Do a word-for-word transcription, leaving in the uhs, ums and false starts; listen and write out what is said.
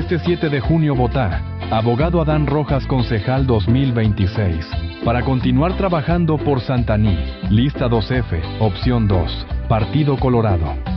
Este siete de junio vota Abogado Adán Rojas Concejal dos mil veintiséis. Para continuar trabajando por Santaní. Lista dos F, opción dos. Partido Colorado.